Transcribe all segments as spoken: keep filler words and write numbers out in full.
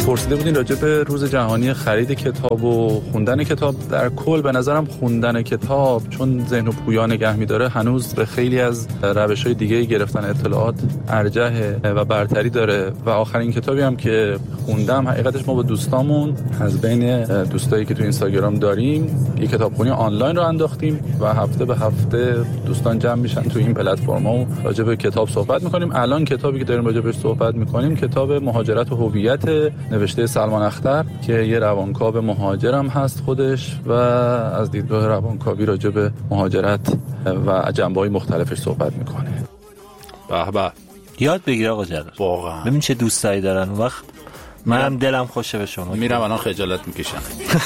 پرسیده بودین راجع به روز جهانی خرید کتاب و خوندن کتاب. در کل به نظرم خوندن کتاب چون ذهن و پویا نگه می‌داره هنوز به خیلی از روش‌های دیگه گرفتن اطلاعات ارجحه و برتری داره و آخرین کتابی هم که خوندم حقیقتش ما با دوستامون از بین دوستایی که تو اینستاگرام داریم یک کتابخونی آنلاین رو انداختیم و هفته به هفته دوستان جمع میشن تو این پلتفرم‌ها و راجع به کتاب صحبت می‌کنیم. الان کتابی که داریم راجع بهش صحبت می‌کنیم کتاب مهاجرت و هویت نوشته سلمان اختر که یه روانکاو مهاجرم هست خودش و از دیدگاه روانکاوی راجع به مهاجرت و جنبه‌های مختلفش صحبت می‌کنه. به به، یاد بگیر آقا جلال، واقعا ببین چه دوستایی دارن. اون وقت منم دلم خوشه به شما. میرم الان خجالت میکشم.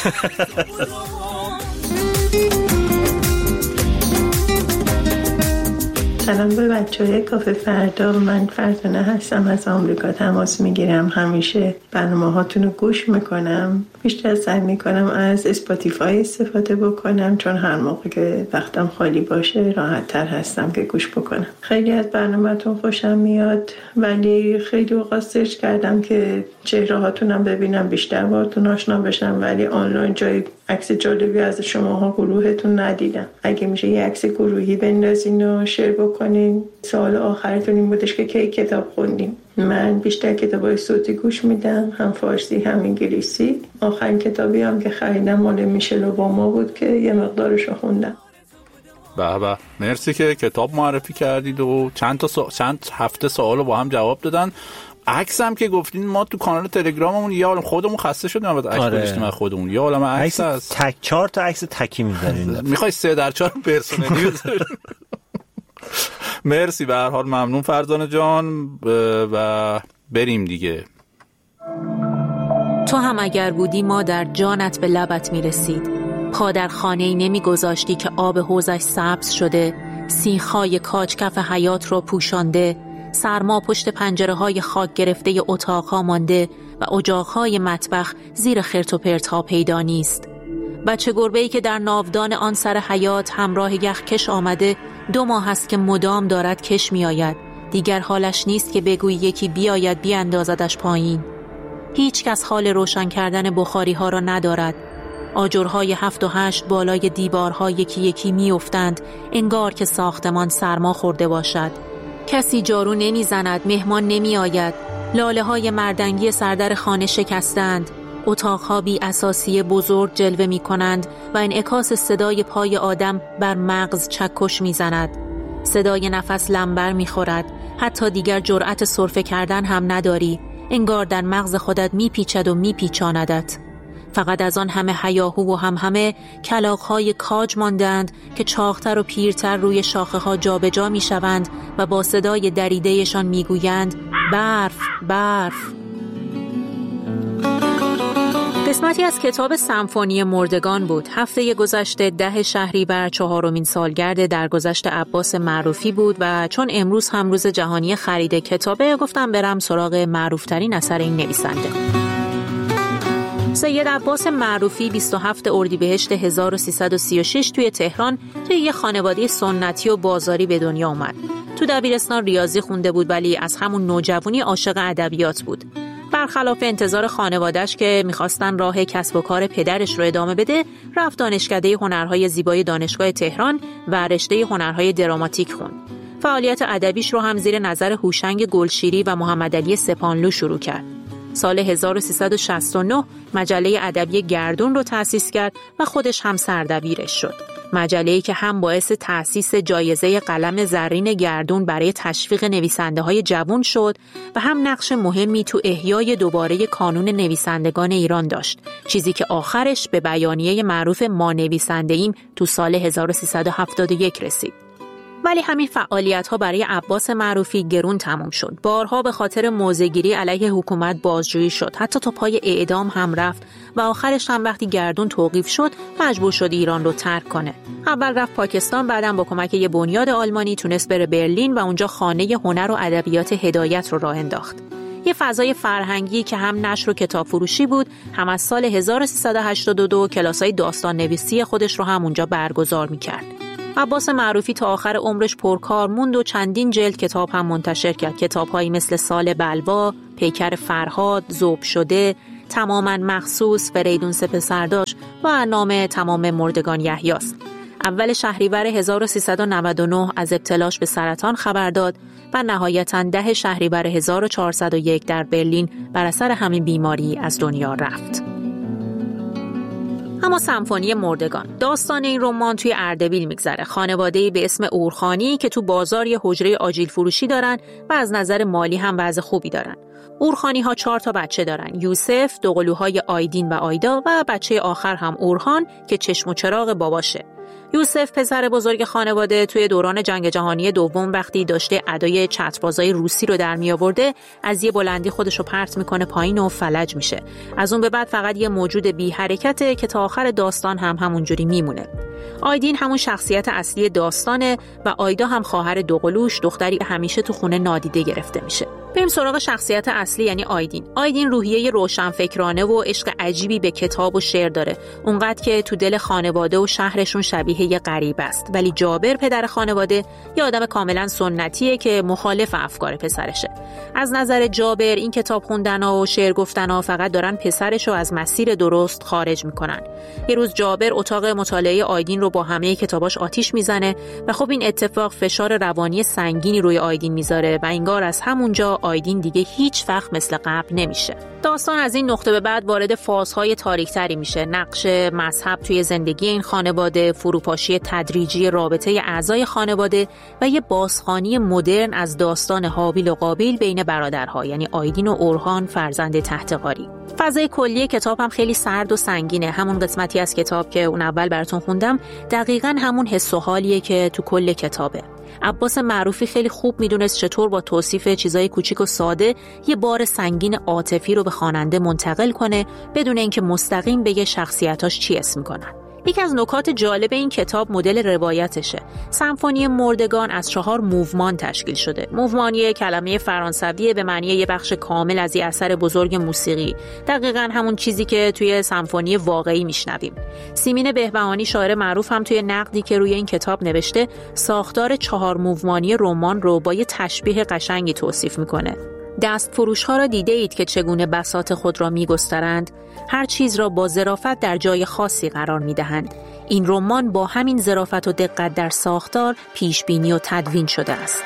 سلام به بچه‌های کافه فردا. من فرزانه هستم، از آمریکا تماس میگیرم. همیشه برنامه هاتون رو گوش میکنم. بیشتر سعی میکنم از اسپاتیفای استفاده بکنم چون هر موقع که وقتم خالی باشه راحت تر هستم که گوش بکنم. خیلی از برنامه‌تون خوشم میاد ولی خیلی اوقات سرچ کردم که چهره هاتونم ببینم، بیشتر باهاتون آشنا بشم، ولی آنلاین جای عکس جالبی از شماها گروهتون ندیدم. اگه میشه یه عکس گروهی بندازین و شیر بکنین. سوال آخرتون این بودش که کی کتاب خوندین. من بیشتر کتابای صوتی گوش میدم، هم فارسی هم انگلیسی. آخرین کتابی هم که خریدم مال میشل اوباما بود که یه مقدارشو خوندم. به به، مرسی که کتاب معرفی کردید و چند تا سو... چند هفته سوالو با هم جواب دادن. عکس هم که گفتین ما تو کانال تلگراممون یا عالم خودمون خسته شدیم بعد عکس گذاشتیم از خودمون، یا عالم عکس است. تک چهار تا عکس تکی می‌ذارین. میخوای سه در چهار پرسونلی بذارین؟ مرسی، به هر حال ممنون فرزانه جان و بریم دیگه. تو هم اگر بودی ما در جانت به لبت میرسید. پا در خانه‌ای نمیگذاشتی که آب حوضش سبز شده، سیخ‌های کاج کف حیات رو پوشانده، سرما پشت پنجره‌های خاک گرفته اتاق‌ها مانده و اجاق‌های مطبخ زیر خرت و پرت‌ها پیدا نیست. بچه گربه‌ای که در ناودان آن سر حیات همراه یخ کش آمده، دو ماه است که مدام دارد کش می آید. دیگر حالش نیست که بگوی یکی بیاید بیاندازدش پایین. هیچ کس حال روشن کردن بخاری ها را ندارد. آجرهای هفت و هشت بالای دیوارها یکی یکی می افتند، انگار که ساختمان سرما خورده باشد. کسی جارو نمی زند، مهمان نمی آید. لاله های مردنگی سردر خانه شکستند. اتاقها بی اساسی بزرگ جلوه می کنند و انعکاس صدای پای آدم بر مغز چکش می زند. صدای نفس لنبر می خورد. حتی دیگر جرأت سرفه کردن هم نداری. انگار در مغز خودت می پیچد و می پیچاندت. فقط از آن همه هیاهو و هم همه کلاغ‌های کاج ماندند که چاقتر و پیرتر روی شاخه‌ها جابجا می شوند و با صدای دریده‌شان می گویند برف، برف. قسمتی از کتاب سمفونی مردگان بود. هفته گذشته ده شهریور چهارمین سالگرد درگذشت عباس معروفی بود و چون امروز هم روز جهانی خرید کتابه گفتم برم سراغ معروفترین اثر این نویسنده. سید عباس معروفی بیست و هفتم اردیبهشت هزار و سیصد و سی و شش توی تهران توی یه خانواده سنتی و بازاری به دنیا اومد. تو دبیرستان ریاضی خونده بود ولی از همون نوجوانی عاشق ادبیات بود. برخلاف انتظار خانواده‌اش که می‌خواستن راه کسب و کار پدرش رو ادامه بده، رفت دانشکده هنرهای زیبای دانشگاه تهران و رشته هنرهای دراماتیک خوند. فعالیت ادبیش رو هم زیر نظر هوشنگ گلشیری و محمدعلی سپانلو شروع کرد. سال هزار و سیصد و شصت و نه مجله ادبی گردون رو تأسیس کرد و خودش هم سردبیرش شد. مجله‌ای که هم باعث تأسیس جایزه قلم زرین گردون برای تشویق نویسنده‌های جوان شد و هم نقش مهمی تو احیای دوباره کانون نویسندگان ایران داشت، چیزی که آخرش به بیانیه معروف ما نویسنده‌ایم تو سال هزار و سیصد و هفتاد و یک رسید. ولی همین فعالیت‌ها برای عباس معروفی گرون تموم شد. بارها به خاطر موضع‌گیری علیه حکومت بازجویی شد. حتی تا پای اعدام هم رفت و آخرش هم وقتی گردون توقیف شد مجبور شد ایران رو ترک کنه. اول رفت پاکستان، بعدم با کمک یه بنیاد آلمانی تونست بره برلین و اونجا خانه هنر و ادبیات هدایت رو راه انداخت. یه فضای فرهنگی که هم نشر و کتاب فروشی بود، هم از سال هزار و سیصد و هشتاد و دو کلاسای داستان نویسی خودش رو هم اونجا برگزار می‌کرد. عباس معروفی تا آخر عمرش پرکار موند و چندین جلد کتاب هم منتشر کرد. کتاب‌هایی مثل سال بلوا، پیکر فرهاد، ذوب شده، تماماً مخصوص، فریدون سه پسر داشت و نام تمام مردگان یحیاست. اول شهریور هزار و سیصد و نود و نه از ابتلاش به سرطان خبر داد و نهایتاً ده شهریور هزار و چهارصد و یک در برلین بر اثر همین بیماری از دنیا رفت. اما سمفونی مردگان، داستان این رمان توی اردبیل میگذره. خانواده‌ای به اسم اورخانی که تو بازار یه حجره آجیل فروشی دارن و از نظر مالی هم وضع خوبی دارن. اورخانی ها چهار تا بچه دارن: یوسف، دوقلوهای آیدین و آیدا و بچه آخر هم اورخان که چشم و چراغ باباشه. یوسف پسر بزرگ خانواده توی دوران جنگ جهانی دوم وقتی داشته ادای چتربازای روسی رو در می آورده از یه بلندی خودشو پرت میکنه پایین و فلج میشه. از اون به بعد فقط یه موجود بی حرکته که تا آخر داستان هم همونجوری میمونه. آیدین همون شخصیت اصلی داستانه و آیدا هم خواهر دوقلوش، دختری همیشه تو خونه نادیده گرفته میشه. بریم سراغ شخصیت اصلی یعنی آیدین. آیدین روحیه روشنفکرانه و عشق عجیبی به کتاب و شعر داره. اونقدر که تو دل خانواده و شهرشون شبیه یه غریب است. ولی جابر پدر خانواده یه آدم کاملا سنتیه که مخالف افکار پسرشه. از نظر جابر این کتاب خوندن‌ها و شعر گفتن‌ها فقط دارن پسرشو از مسیر درست خارج میکنن. یه روز جابر اتاق مطالعه آیدین رو با همه کتاباش آتیش میزنه و خب این اتفاق فشار روانی سنگینی روی آیدین میذاره و انگار از همونجا آیدین دیگه هیچ وقت مثل قبل نمیشه. داستان از این نقطه به بعد وارد فازهای تاریک‌تری میشه. نقش مذهب توی زندگی این خانواده، فروپاشی تدریجی رابطه اعضای خانواده و یه بازخوانی مدرن از داستان هابیل و قابیل بین برادرها، یعنی آیدین و اورخان فرزند تحتقاری. فضای کلی کتاب هم خیلی سرد و سنگینه. همون قسمتی از کتاب که اون اول براتون خوندم دقیقاً همون حس و حالیه که تو کل کتابه. عباس معروفی خیلی خوب میدونست چطور با توصیف چیزای کوچیک و ساده یه بار سنگین عاطفی رو به خواننده منتقل کنه بدون اینکه مستقیم بگه شخصیتاش چی اسم میکنن. یکی از نکات جالب این کتاب مدل روایتشه. سمفونی مردگان از چهار موومان تشکیل شده. موومان یه کلمه فرانسویه به معنی یه بخش کامل از یه اثر بزرگ موسیقی. دقیقاً همون چیزی که توی سمفونی واقعی میشنویم. سیمین بهبهانی شاعر معروف هم توی نقدی که روی این کتاب نوشته ساختار چهار موومانی رمان رو با یه تشبیه قشنگی توصیف میکنه. دست فروش ها را دیده اید که چگونه بساط خود را می گسترند؟ هر چیز را با ظرافت در جای خاصی قرار می دهند. این رمان با همین ظرافت و دقت در ساختار پیش بینی و تدوین شده است.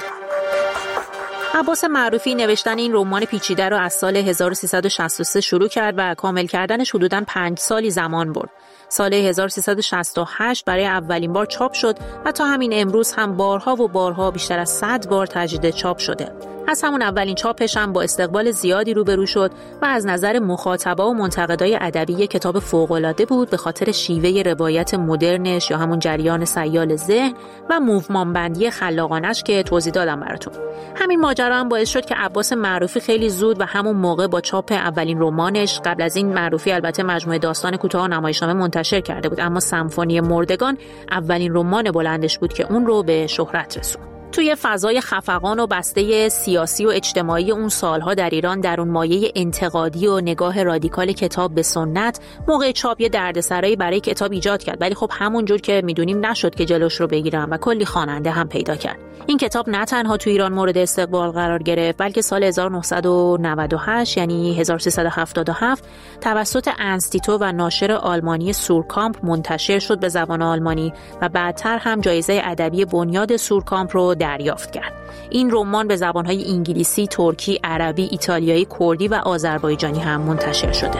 عباس معروفی نوشتن این رمان پیچیده را از سال هزار و سیصد و شصت و سه شروع کرد و کامل کردنش حدوداً پنج سالی زمان برد. سال هزار و سیصد و شصت و هشت برای اولین بار چاپ شد و تا همین امروز هم بارها و بارها بیشتر از صد بار تجدید چاپ شده. از همون اولین چاپش هم با استقبال زیادی روبرو شد و از نظر مخاطبا و منتقدای ادبی کتاب فوق‌العاده بود به خاطر شیوه روایت مدرنش یا همون جریان سیال ذهن و موومان بندی خلاقانش که توضیح دادم براتون. همین ماجرا هم باعث شد که عباس معروفی خیلی زود و همون موقع با چاپ اولین رمانش، قبل از این معروفی البته مجموعه داستان کوتاه و نمایشنامه منتشر کرده بود، اما سمفونی مردگان اولین رمان بلندش بود که اون رو به شهرت رسوند. توی فضای خفقان و بسته سیاسی و اجتماعی اون سالها در ایران در اون مایه انتقادی و نگاه رادیکال کتاب به سنت موقع چاپ یه دردسرایی برای کتاب ایجاد کرد، ولی خب همونجور که میدونیم نشد که جلوش رو بگیرن و کلی خواننده هم پیدا کرد. این کتاب نه تنها تو ایران مورد استقبال قرار گرفت، بلکه سال هزار و نهصد و نود و هشت یعنی هزار و سیصد و هفتاد و هفت توسط انستیتو و ناشر آلمانی سورکامپ منتشر شد به زبان آلمانی و بعدتر هم جایزه ادبی بنیاد سورکامپ رو دریافت کرد. این رمان به زبان‌های انگلیسی، ترکی، عربی، ایتالیایی، کردی و آذربایجانی هم منتشر شده.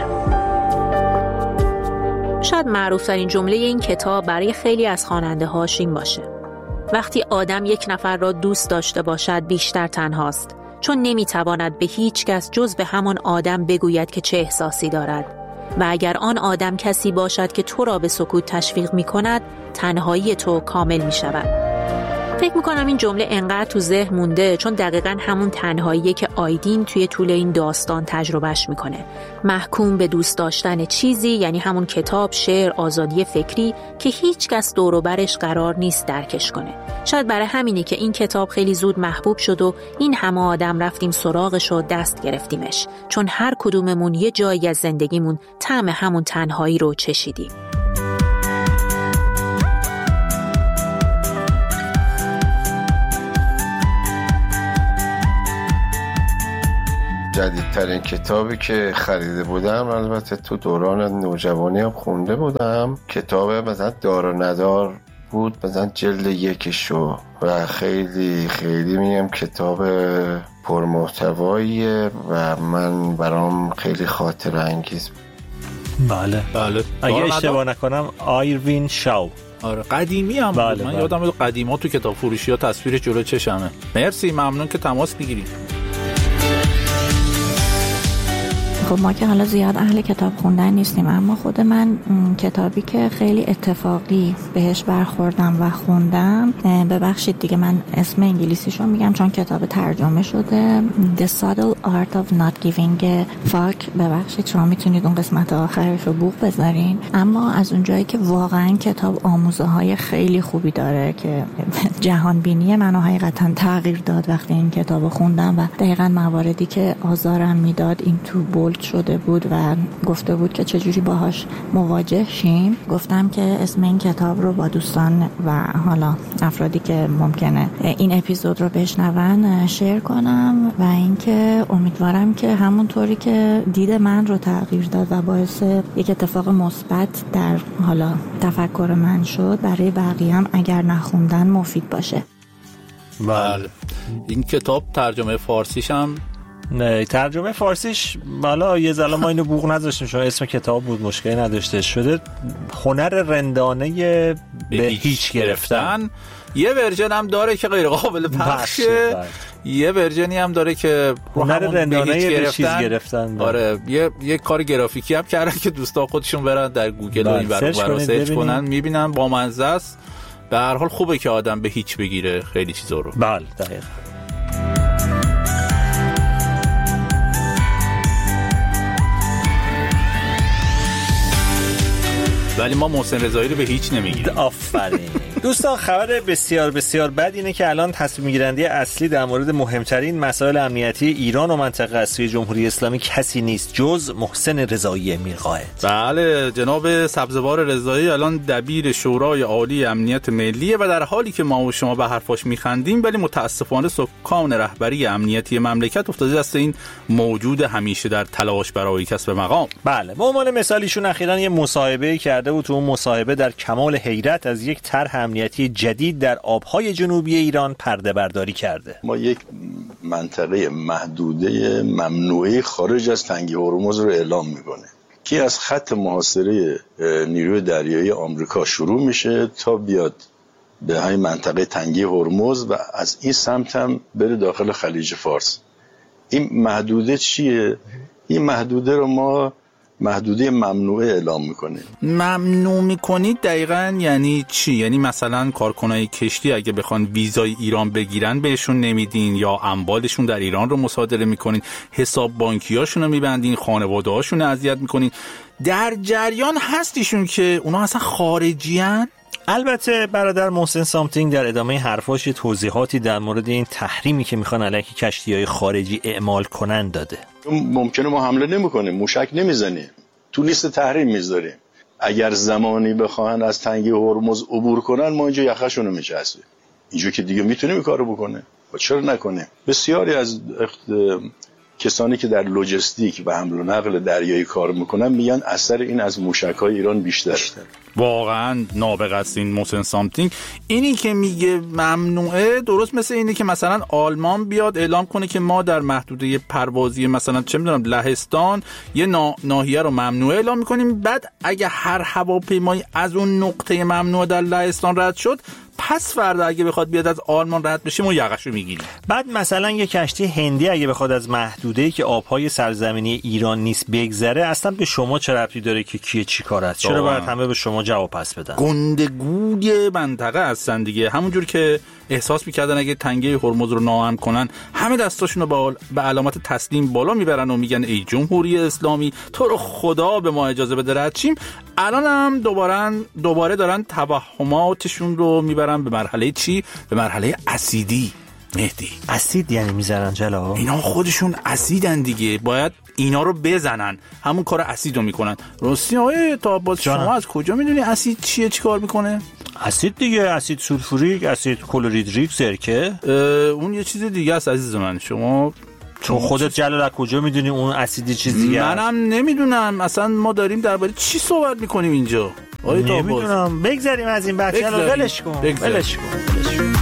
شاید معروف‌ترین جمله این کتاب برای خیلی از خواننده‌هاش این باشه: وقتی آدم یک نفر را دوست داشته باشد بیشتر تنهاست، چون نمی‌تواند به هیچ کس جز به همان آدم بگوید که چه احساسی دارد و اگر آن آدم کسی باشد که تو را به سکوت تشویق می‌کند، تنهایی تو کامل می‌شود. فکر میکنم این جمله انقدر تو ذهن مونده چون دقیقاً همون تنهاییه که آیدین توی طول این داستان تجربهش میکنه. محکوم به دوست داشتن چیزی، یعنی همون کتاب، شعر، آزادی فکری که هیچ کس دور و برش قرار نیست درکش کنه. شاید برای همینه که این کتاب خیلی زود محبوب شد و این همه آدم رفتیم سراغش و دست گرفتیمش، چون هر کدوممون یه جایی از زندگیمون طعم همون تنهایی رو چشیدیم. جدیدترین کتابی که خریده بودم، البته تو دوران نوجوانی هم خونده بودم، کتاب مثلا دار و ندار بود، مثلا جلد یکشو، و خیلی خیلی میگم کتاب پرمحتواییه و من برام خیلی خاطره انگیز بود. بله بله اگه اشتباه نکنم آیروین شاو. آره قدیمی هم بله بود. من بله. یادم بود قدیما تو کتاب فروشی ها تصویر جلو چشمه. مرسی، ممنون که تماس میگیرید. خب ما که حالا زیاد اهل کتاب خوندن نیستیم، اما خود من کتابی که خیلی اتفاقی بهش برخوردم و خوندم، ببخشید دیگه من اسم انگلیسیشو میگم چون کتاب ترجمه شده، The Subtle Art of Not Giving a Fuck. ببخشید شما میتونید اون قسمت آخرش رو بوق بذارین، اما از اونجایی که واقعا کتاب آموزه های خیلی خوبی داره که جهان بینی منو حقیقتا تغییر داد وقتی این کتابو خوندم، و دقیقاً مواردی که آزارم میداد این تو بولد شده بود و گفته بود که چجوری باهاش مواجه شیم. گفتم که اسم این کتاب رو با دوستان و حالا افرادی که ممکنه این اپیزود رو بشنون شیر کنم، و اینکه امیدوارم که همونطوری که دید من رو تغییر داد و باعث یک اتفاق مثبت در حالا تفکر من شد، برای بقیه هم اگر نخوندن مفید باشه. بله این کتاب ترجمه فارسیش هم نه، ترجمه فارسیش حالا یه زلا ما اینو بوق نذاشتیم چون اسم کتاب بود، مشکلی نداشته، شده هنر رندانه به, به هیچ گرفتن. گرفتن یه ورژن هم داره که غیر قابل پخشه، یه ورژنی هم داره که هنر رندانه به گرفتن. چیز گرفتن. آره یه یه کار گرافیکی هم کردن که دوستا خودشون برن در گوگل و این ور اون سرچ کنن، میبینن با منزه است. به هر حال خوبه که آدم به هیچ بگیره خیلی چیزا رو. بله دقیقاً. ولی ما محسن رضایی رو به هیچ نمیگیریم. آفرین. دوستان خبر بسیار بسیار بد اینه که الان تصمیم گیرنده اصلی در مورد مهمترین مسائل امنیتی ایران و منطقه است توی جمهوری اسلامی کسی نیست جز محسن رضایی میرقائد. بله جناب سبزوار رضایی الان دبیر شورای عالی امنیت ملیه و در حالی که ما و شما به حرفاش میخندیم ولی متاسفانه سکان رهبری امنیتی مملکت افتاده دست این موجود همیشه در تلاش برای کسب مقام. بله به عنوان مثالیشون اخیراً یه مصاحبه کرده بود، تو اون مصاحبه در کمال حیرت از یک طرح امنیتی جدید در آبهای جنوبی ایران پرده برداری کرده. ما یک منطقه محدوده ممنوعه خارج از تنگه هرمز رو اعلام میکنه که از خط محاصره نیروی دریایی آمریکا شروع میشه تا بیاد به همین منطقه تنگه هرمز و از این سمت هم بره داخل خلیج فارس. این محدوده چیه؟ این محدوده رو ما محدوده ممنوعه اعلام میکنه. ممنوع میکنید دقیقاً یعنی چی؟ یعنی مثلا کارکنای کشتی اگه بخوان ویزای ایران بگیرن بهشون نمیدین، یا اموالشون در ایران رو مصادره میکنین، حساب بانکیاشون رو میبندین، خانواده هاشون رو اذیت میکنین. در جریان هستیشون که اونا اصلا خارجیان؟ البته برادر محسن سامتینگ در ادامه حرفاش توضیحاتی در مورد این تحریمی که میخوان علیه کشتی‌های خارجی اعمال کنن داده. ممکنه ما حمله نمی‌کنیم، موشک نمیزنیم، تو لیست تحریم میذاریم. اگر زمانی بخواهن از تنگه هرمز عبور کنن ما اینجا یخشون رو میچسبیم. اینجا که دیگه میتونیم این کارو بکنه. و چرا نکنه؟ بسیاری از اخت... کسانی که در لوجستیک و حمل و نقل دریایی کار میکنن میگن اثر این از موشک‌های ایران بیشتره. واقعا نابغه است این محسن سامتینگ. اینی که میگه ممنوعه درست مثل اینه که مثلا آلمان بیاد اعلام کنه که ما در محدوده پروازی مثلا چه میدونم لهستان یه نا... ناحیه رو ممنوعه اعلام میکنیم، بعد اگه هر هواپیمایی از اون نقطه ممنوعه در لهستان رد شد پس فردا اگه بخواد بیاد از آلمان رد بشه ما یقشو میگیریم. بعد مثلا یه کشتی هندی اگه بخواد از محدوده‌ای که آبهای سرزمینی ایران نیست بگذره، اصلا به شما چه ربطی داره که کیه چی کار است؟ چرا باید همه به شما جواب پس بدن؟ گندگوی منطقه هستن دیگه. همونجور که احساس میکردن اگه تنگه هرمز رو ناامن کنن همه دستاشون رو به علامت تسلیم بالا میبرن و میگن ای جمهوری اسلامی تو رو خدا به ما اجازه بده رد شیم، الان هم دوباره دوباره دارن توهماتشون رو میبرن به مرحله چی؟ به مرحله اسیدی. مهدی اسید یعنی میزنن جلا؟ اینا خودشون اسیدن دیگه، باید اینا رو بزنن، همون کار اسید رو میکنن. راستی آقای تاباس شما از کجا میدونی اسید چیه چی کار میکنه؟ اسید دیگه، اسید سولفوریک، اسید کلوریدریک، سرکه. اون یه چیز دیگه است عزیز من. شما تو خودت جلال از کجا میدونی اون اسیدی چیزیه؟ منم نمیدونم، اصلا ما داریم درباره چی صحبت میکنیم اینجا؟ نمیدونم. بگذاریم از این بحث، ولش کن ولش کن